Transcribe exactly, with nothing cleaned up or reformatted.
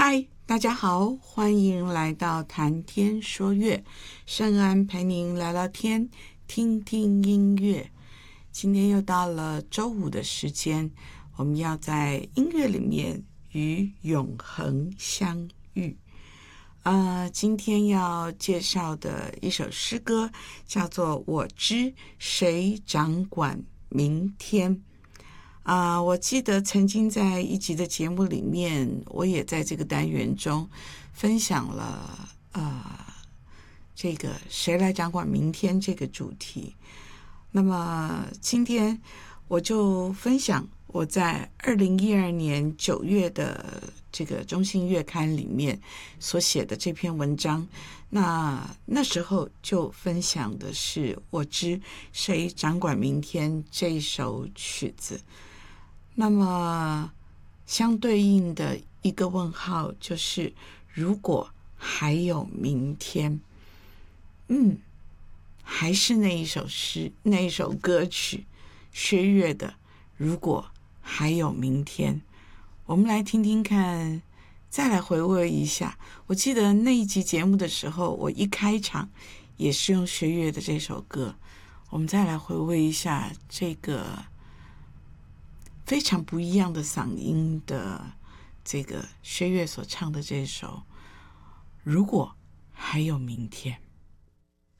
嗨，大家好，欢迎来到谈天说乐，圣安陪您聊聊天，听听音乐。今天又到了周五的时间，我们要在音乐里面与永恒相遇。呃，今天要介绍的一首诗歌叫做《我知谁掌管明天》。啊、呃，我记得曾经在一集的节目里面，我也在这个单元中分享了呃这个谁来掌管明天这个主题。那么今天我就分享我在二零一二年九月的这个中信月刊里面所写的这篇文章。那那时候就分享的是我知谁掌管明天这一首曲子。那么相对应的一个问号就是如果还有明天。嗯还是那一首诗，那一首歌曲，薛岳的《如果还有明天》。我们来听听看，再来回味一下。我记得那一集节目的时候，我一开场也是用薛岳的这首歌。我们再来回味一下这个非常不一样的嗓音的这个薛岳所唱的这首《如果还有明天》。